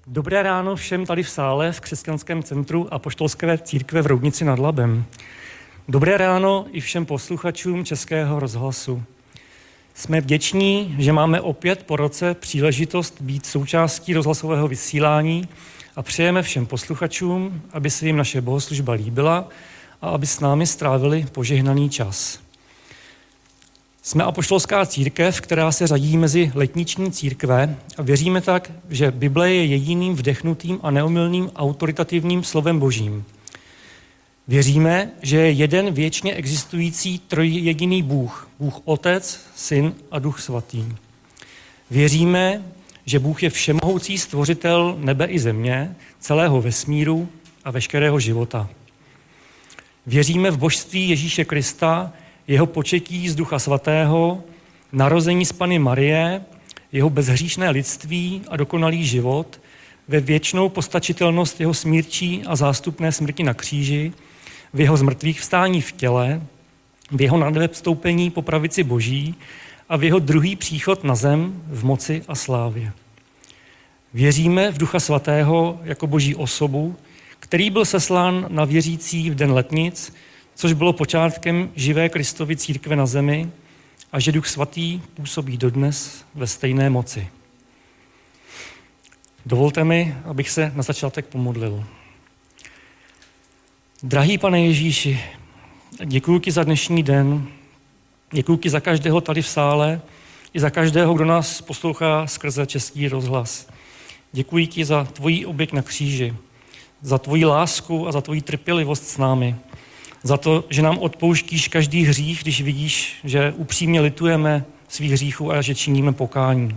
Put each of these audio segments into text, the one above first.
Dobré ráno všem tady v sále v Křesťanském centru Apoštolské církve v Roudnici nad Labem. Dobré ráno i všem posluchačům Českého rozhlasu. Jsme vděční, že máme opět po roce příležitost být součástí rozhlasového vysílání a přejeme všem posluchačům, aby se jim naše bohoslužba líbila a aby s námi strávili požehnaný čas. Jsme apoštolská církev, která se řadí mezi letniční církve a věříme tak, že Bible je jediným vdechnutým a neomylným autoritativním slovem Božím. Věříme, že je jeden věčně existující trojjediný Bůh, Bůh Otec, Syn a Duch Svatý. Věříme, že Bůh je všemohoucí stvořitel nebe i země, celého vesmíru a veškerého života. Věříme v božství Ježíše Krista, jeho početí z Ducha Svatého, narození z Panny Marie, jeho bezhříšné lidství a dokonalý život, ve věčnou postačitelnost jeho smírčí a zástupné smrti na kříži, v jeho zmrtvých vstání v těle, v jeho nadvstoupení po pravici Boží a v jeho druhý příchod na zem v moci a slávě. Věříme v Ducha Svatého jako Boží osobu, který byl seslán na věřící v den letnic, což bylo počátkem živé Kristovy církve na zemi, a že Duch Svatý působí dodnes ve stejné moci. Dovolte mi, abych se na začátek pomodlil. Drahý Pane Ježíši, děkuji ti za dnešní den, děkuji ti za každého tady v sále i za každého, kdo nás poslouchá skrze Český rozhlas. Děkuji ti za tvoji oběť na kříži, za tvoji lásku a za tvoji trpělivost s námi, za to, že nám odpouštíš každý hřích, když vidíš, že upřímně litujeme svých hříchů a že činíme pokání.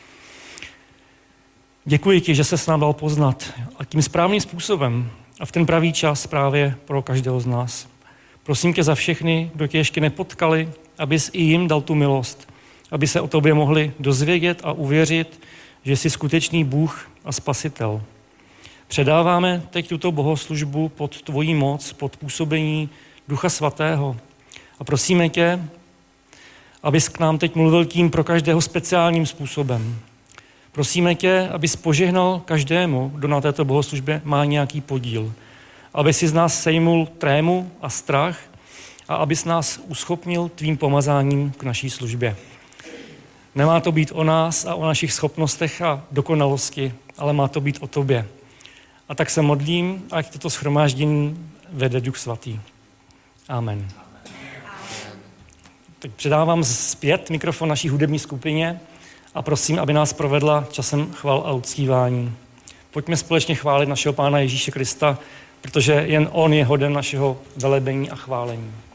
Děkuji ti, že se s nám dal poznat a tím správným způsobem a v ten pravý čas právě pro každého z nás. Prosím tě za všechny, kdo tě ještě nepotkali, abys i jim dal tu milost, aby se o tobě mohli dozvědět a uvěřit, že jsi skutečný Bůh a Spasitel. Předáváme teď tuto bohoslužbu pod tvoji moc, pod působení Ducha Svatého. A prosíme tě, abys k nám teď mluvil tím pro každého speciálním způsobem. Prosíme tě, abys požehnal každému, kdo na této bohoslužbě má nějaký podíl. Aby si z nás sejmul trému a strach a abys nás uschopnil tvým pomazáním k naší službě. Nemá to být o nás a o našich schopnostech a dokonalosti, ale má to být o tobě. A tak se modlím, ať toto shromáždění vede Duch Svatý. Amen. Tak předávám zpět mikrofon naší hudební skupině a prosím, aby nás provedla časem chval a uctívání. Pojďme společně chválit našeho Pána Ježíše Krista, protože jen on je hoden našeho velebení a chválení.